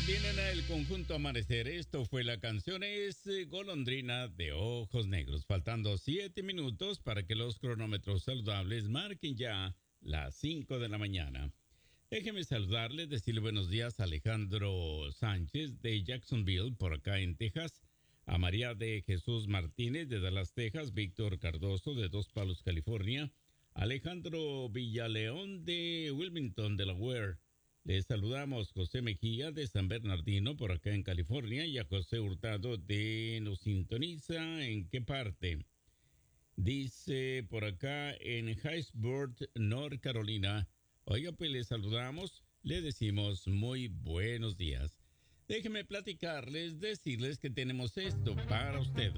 Tienen el conjunto Amanecer. Esto fue la canción es Golondrina de Ojos Negros. Faltando 7 minutos para que los cronómetros saludables marquen ya las 5 de la mañana. Déjeme saludarles, decirle buenos días a Alejandro Sánchez de Jacksonville, por acá en Texas. A María de Jesús Martínez de Dallas, Texas. Víctor Cardoso de Dos Palos, California. Alejandro Villaleón de Wilmington, Delaware. Les saludamos José Mejía de San Bernardino, por acá en California, y a José Hurtado de Nos Sintoniza. ¿En qué parte? Dice por acá en Harrisburg, North Carolina. Oiga, pues les saludamos, le decimos muy buenos días. Déjenme platicarles, decirles que tenemos esto para usted.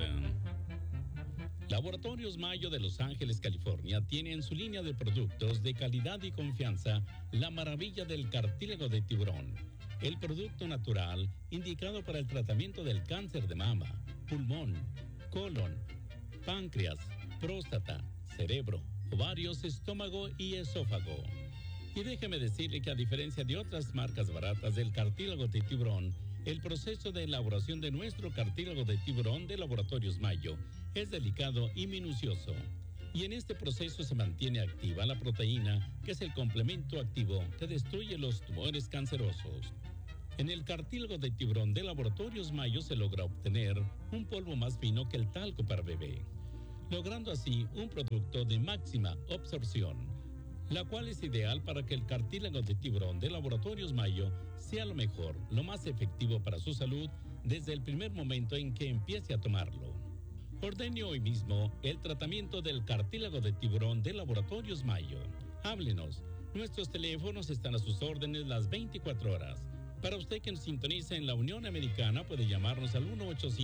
Laboratorios Mayo de Los Ángeles, California, tiene en su línea de productos de calidad y confianza la maravilla del cartílago de tiburón, el producto natural indicado para el tratamiento del cáncer de mama, pulmón, colon, páncreas, próstata, cerebro, ovarios, estómago y esófago. Y déjeme decirle que a diferencia de otras marcas baratas del cartílago de tiburón, el proceso de elaboración de nuestro cartílago de tiburón de Laboratorios Mayo es delicado y minucioso. Y en este proceso se mantiene activa la proteína, que es el complemento activo que destruye los tumores cancerosos. En el cartílago de tiburón de Laboratorios Mayo se logra obtener un polvo más fino que el talco para bebé, logrando así un producto de máxima absorción, la cual es ideal para que el cartílago de tiburón de Laboratorios Mayo sea lo mejor, lo más efectivo para su salud desde el primer momento en que empiece a tomarlo. Ordene hoy mismo el tratamiento del cartílago de tiburón de Laboratorios Mayo. Háblenos, nuestros teléfonos están a sus órdenes las 24 horas. Para usted que nos sintoniza en la Unión Americana, puede llamarnos al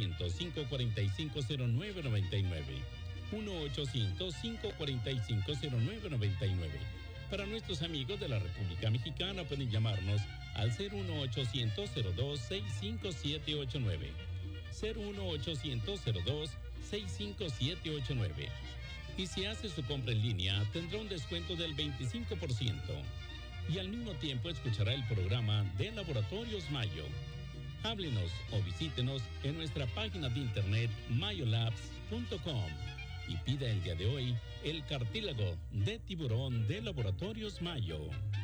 1-800-545-0999. 1-800-545-0999. Para nuestros amigos de la República Mexicana pueden llamarnos al 01800-02-65789. 01800-02-65789. Y si hace su compra en línea, tendrá un descuento del 25%. Y al mismo tiempo escuchará el programa de Laboratorios Mayo. Háblenos o visítenos en nuestra página de internet mayolabs.com. Y pida el día de hoy el cartílago de tiburón de Laboratorios Mayo.